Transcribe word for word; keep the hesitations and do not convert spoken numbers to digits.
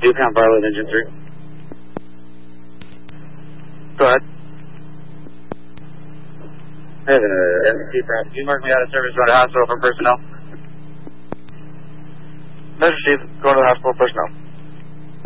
Yukon Bartlett, engine three. Go ahead. I have an M C perhaps. Can you mark me out of service going to hospital for personnel? Measure Steve, going to the hospital personnel.